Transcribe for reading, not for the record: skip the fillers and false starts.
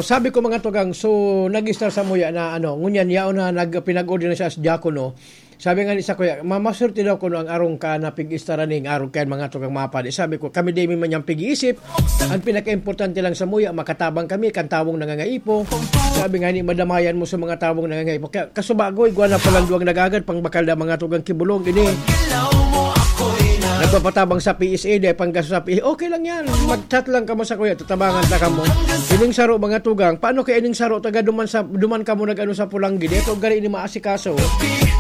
sabi ko mga tugang, so nag-star sa muya na ngunyan yao na pinag-order na siya sa diakono. Sabi nga ni sa kuya, mamasurti daw ko ang arong ka na pig-istaran ng arong kayan mga tugang mapad. Sabi ko, kami di man niyang pig-iisip. Ang pinaka-importante lang sa muya, makatabang kami, kantawong nangangaipo. Sabi nga ni, madamayan mo sa mga tawong nangangaipo. Kasubagoy, guwan na palang duwang nagagad, pang bakal na mga tugang kibulong. Ini, nagpapatabang sa PSA, dahil panggas sa PSA, okay lang yan. Mag-chat lang ka mo sa kuya, tatabangan ta ka mo. Ining saro mga tugang, paano kaya ining saro, taga duman ka mo nag-ano sa pulang gini? Ito gari ni maasikaso.